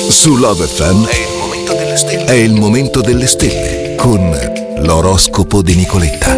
Su Love FM è il momento delle stelle con l'oroscopo di Nicoletta.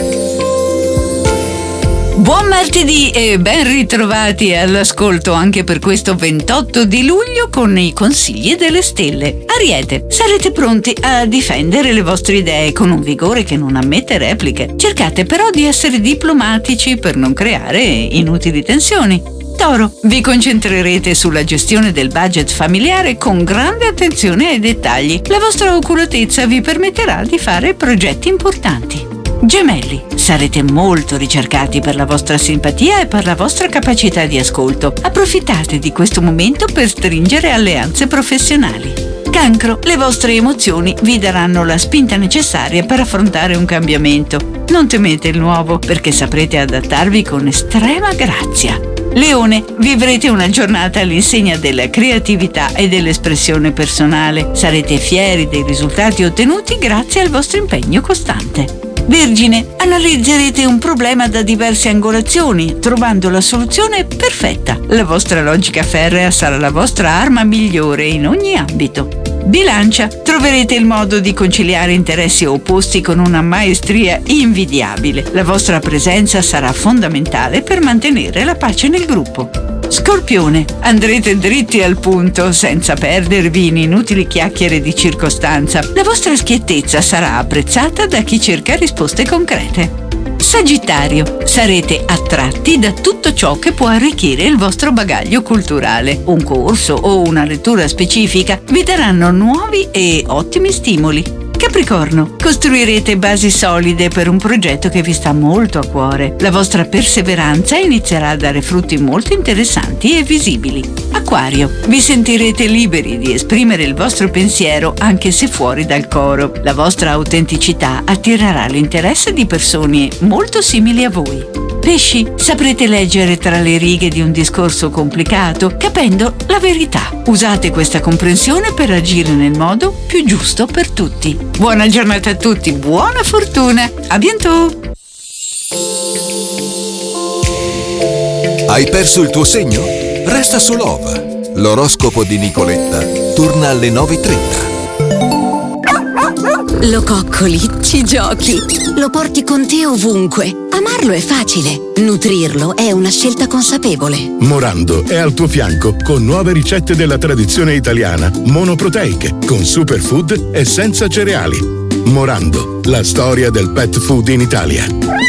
Buon martedì e ben ritrovati all'ascolto anche per questo 28 di luglio con i consigli delle stelle. Ariete, sarete pronti a difendere le vostre idee con un vigore che non ammette repliche. Cercate però di essere diplomatici per non creare inutili tensioni. Toro, vi concentrerete sulla gestione del budget familiare con grande attenzione ai dettagli. La vostra oculatezza vi permetterà di fare progetti importanti. Gemelli, sarete molto ricercati per la vostra simpatia e per la vostra capacità di ascolto. Approfittate di questo momento per stringere alleanze professionali. Cancro, le vostre emozioni vi daranno la spinta necessaria per affrontare un cambiamento. Non temete il nuovo, perché saprete adattarvi con estrema grazia. Leone, vivrete una giornata all'insegna della creatività e dell'espressione personale. Sarete fieri dei risultati ottenuti grazie al vostro impegno costante. Vergine, analizzerete un problema da diverse angolazioni, trovando la soluzione perfetta. La vostra logica ferrea sarà la vostra arma migliore in ogni ambito. Bilancia, troverete il modo di conciliare interessi opposti con una maestria invidiabile. La vostra presenza sarà fondamentale per mantenere la pace nel gruppo. Scorpione, andrete dritti al punto senza perdervi in inutili chiacchiere di circostanza. La vostra schiettezza sarà apprezzata da chi cerca risposte concrete. Sagittario, sarete attratti da tutto ciò che può arricchire il vostro bagaglio culturale. Un corso o una lettura specifica vi daranno nuovi e ottimi stimoli. Capricorno, costruirete basi solide per un progetto che vi sta molto a cuore. La vostra perseveranza inizierà a dare frutti molto interessanti e visibili. Acquario, vi sentirete liberi di esprimere il vostro pensiero anche se fuori dal coro. La vostra autenticità attirerà l'interesse di persone molto simili a voi. Pesci, saprete leggere tra le righe di un discorso complicato, capendo la verità. Usate questa comprensione per agire nel modo più giusto per tutti. Buona giornata a tutti, buona fortuna, a bientôt! Hai perso il tuo segno? Resta su Love. L'oroscopo di Nicoletta torna alle 9:30. Lo coccoli, ci giochi, lo porti con te ovunque. Amarlo è facile, nutrirlo è una scelta consapevole. Morando è al tuo fianco con nuove ricette della tradizione italiana, monoproteiche, con superfood e senza cereali. Morando, la storia del pet food in Italia.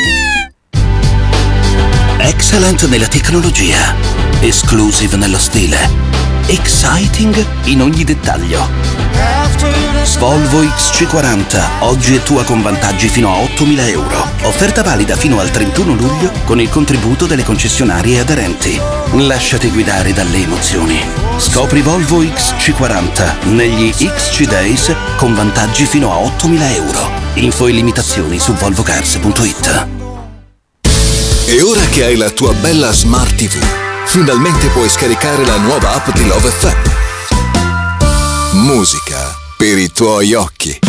Excellent nella tecnologia, exclusive nello stile, exciting in ogni dettaglio. Volvo XC40, oggi è tua con vantaggi fino a 8.000 euro. Offerta valida fino al 31 luglio con il contributo delle concessionarie aderenti. Lasciati guidare dalle emozioni. Scopri Volvo XC40 negli XC Days con vantaggi fino a 8.000 euro. Info e limitazioni su volvocars.it. E ora che hai la tua bella Smart TV, finalmente puoi scaricare la nuova app di Love FM. Musica per i tuoi occhi.